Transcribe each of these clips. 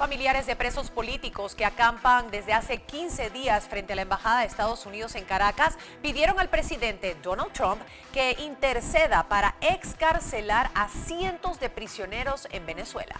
Familiares de presos políticos que acampan desde hace 15 días frente a la Embajada de Estados Unidos en Caracas pidieron al presidente Donald Trump que interceda para excarcelar a cientos de prisioneros en Venezuela.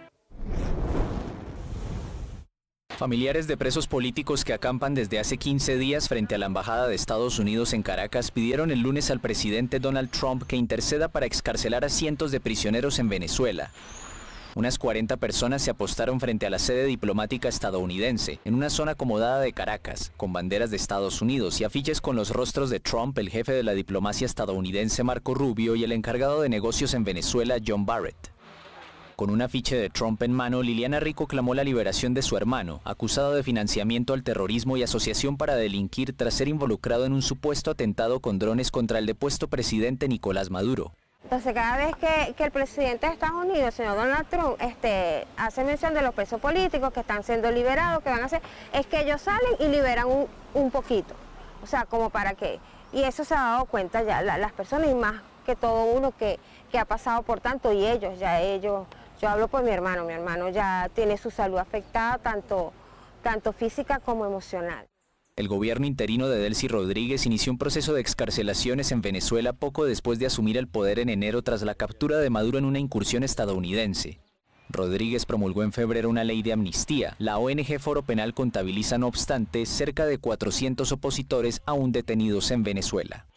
Familiares de presos políticos que acampan desde hace 15 días frente a la Embajada de Estados Unidos en Caracas pidieron el lunes al presidente Donald Trump que interceda para excarcelar a cientos de prisioneros en Venezuela. Unas 40 personas se apostaron frente a la sede diplomática estadounidense, en una zona acomodada de Caracas, con banderas de Estados Unidos y afiches con los rostros de Trump, el jefe de la diplomacia estadounidense Marco Rubio y el encargado de negocios en Venezuela John Barrett. Con un afiche de Trump en mano, Liliana Rico clamó la liberación de su hermano, acusado de financiamiento al terrorismo y asociación para delinquir tras ser involucrado en un supuesto atentado con drones contra el depuesto presidente Nicolás Maduro. Entonces, cada vez que el presidente de Estados Unidos, el señor Donald Trump, hace mención de los presos políticos que están siendo liberados, que van a hacer, es que ellos salen y liberan un poquito. O sea, como para qué. Y eso se ha dado cuenta ya las personas y más que todo uno que ha pasado por tanto y ellos, yo hablo por mi hermano ya tiene su salud afectada tanto física como emocional. El gobierno interino de Delcy Rodríguez inició un proceso de excarcelaciones en Venezuela poco después de asumir el poder en enero tras la captura de Maduro en una incursión estadounidense. Rodríguez promulgó en febrero una ley de amnistía. La ONG Foro Penal contabiliza, no obstante, cerca de 400 opositores aún detenidos en Venezuela.